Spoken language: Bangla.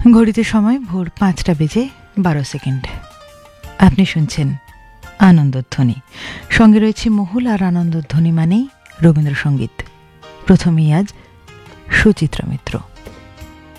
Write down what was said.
ঘড়িতে সময় ভোর 5:12। আপনি শুনছেন আনন্দধ্বনি। সঙ্গে রয়েছে মহুল, আর আনন্দধ্বনি মানেই রবীন্দ্রসঙ্গীত। প্রথমেই আজ সুচিত্রা মিত্র।